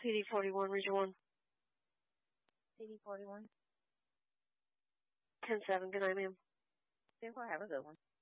CD41, Region 1. CD41. 10-7, good night, ma'am. 10-4, have a good one.